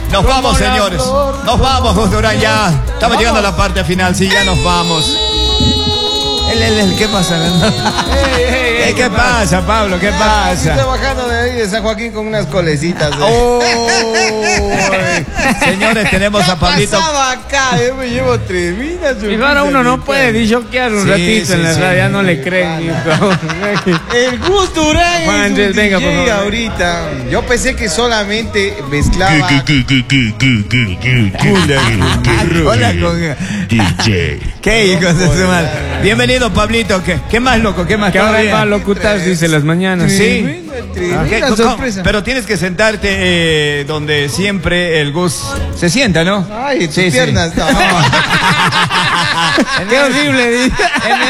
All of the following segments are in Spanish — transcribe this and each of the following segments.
Nos vamos, señores. Nos vamos, Gus Durán, ya. Estamos llegando a la parte final, sí, ya nos vamos. ¿Qué pasa? ¿Qué pasa, Pablo? ¿Qué pasa? Estoy bajando de ahí de San Joaquín con unas colecitas. Señores, tenemos a Pablito. Pasaba acá, yo me llevo tremendas. Y ahora uno no puede disjoquear un ratito en la radio, ya no le creen. El Gus Durán Juan Andrés, venga, por favor. Ahorita. Yo pensé que solamente mezclaba. Hola, DJ. ¿Qué hijos de su madre? Bienvenido, Pablito. ¿Qué más, loco? ¿Qué más? Que ahora va a locutar, dice las mañanas. Sí. Tremenda sorpresa. Pero tienes que sentarte donde siempre el Gus se sienta, ¿no? Ay, tus piernas. No. Qué horrible, dice.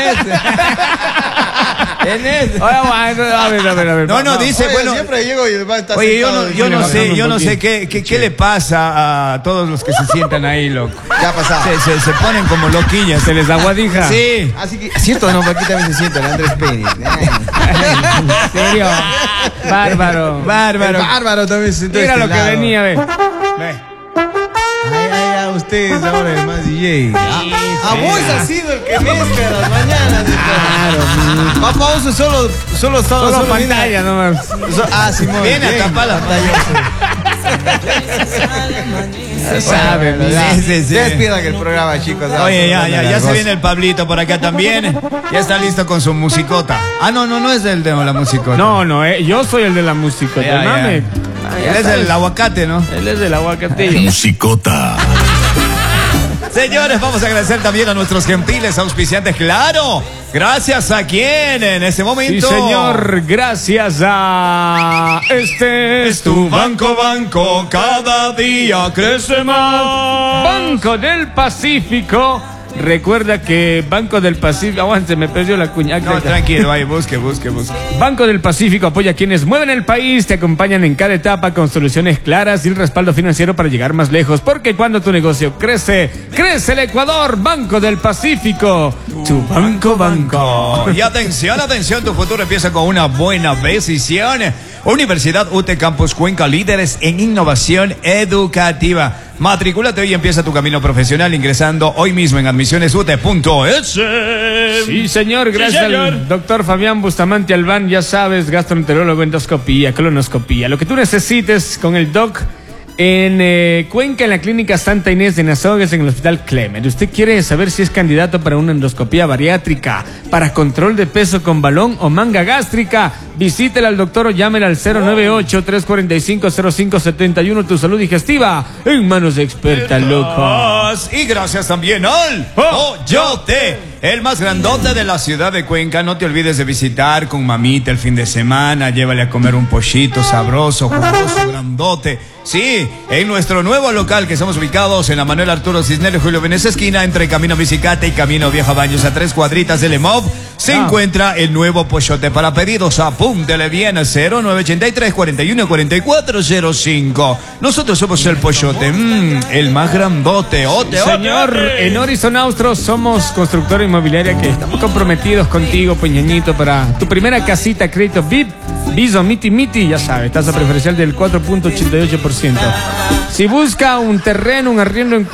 En ese. A ver. No, dice, Oye, bueno. Siempre llego y el man está Oye, sentado. yo no sé qué le pasa a todos los que se sientan ahí, loco. Ya pasaba. Se ponen como loquillas. Se les da guadija. Sí. Así que, cierto, no, aquí también se sienta el Andrés Pérez. En serio. Bárbaro. Bárbaro también se sienta. Mira lo que lado. venía, ve. Ay, ustedes ahora es más DJ. Vos has sido el que mezcla las mañanas. Claro. Papá Oso solo pantalla nomás. Simón. Viene a tapar la Se sabe, Sí. Despidan el programa, chicos. Oye, ya se viene el Pablito por acá también. Ya está listo con su musicota. No es el de la musicota. No, yo soy el de la música. Ya. Él es el aguacate, ¿no? Él es del aguacatillo. Musicota. Señores, vamos a agradecer también a nuestros gentiles auspiciantes. ¡Claro! Gracias a quien en ese momento. Sí, señor. Gracias a este es tu Banco, cada día crece más. Banco del Pacífico. Recuerda que Banco del Pacífico. Aguante, me perdió la cuña. No, tranquilo, ahí busque. Banco del Pacífico apoya a quienes mueven el país, te acompañan en cada etapa con soluciones claras y el respaldo financiero para llegar más lejos. Porque cuando tu negocio crece el Ecuador. Banco del Pacífico. Tu banco. Y atención, tu futuro empieza con una buena decisión. Universidad UTE Campus Cuenca, líderes en innovación educativa. Matrículate hoy y empieza tu camino profesional ingresando hoy mismo en admisionesute.es. Sí, señor, gracias al doctor Fabián Bustamante Albán, ya sabes, gastroenterólogo, endoscopía, colonoscopía, lo que tú necesites con el doc en Cuenca, en la clínica Santa Inés de Nazogues, en el hospital Clement. ¿Usted quiere saber si es candidato para una endoscopía bariátrica, para control de peso con balón o manga gástrica? Visítela al doctor o llámela al 098-345-0571. Tu salud digestiva en manos de experta, loco. Y gracias también al Pollote, el más grandote de la ciudad de Cuenca. No te olvides de visitar con mamita el fin de semana. Llévale a comer un pollito sabroso, jugoso, grandote. Sí, en nuestro nuevo local que estamos ubicados en la Manuel Arturo Cisneros Julio Venecia esquina entre Camino Bicicata y Camino Vieja Baños, a 3 cuadritas del EMOV. Se encuentra el nuevo Pollote. Para pedidos, apúntele bien a 0983-414405. Nosotros somos el Pollote, el más grandote. Señor, en Horizon Austro somos constructora inmobiliaria que estamos comprometidos contigo, Peñañito, para tu primera casita, crédito VIP, Viso, Miti, ya sabes, tasa preferencial del 4.88%. Si busca un terreno, un arriendo en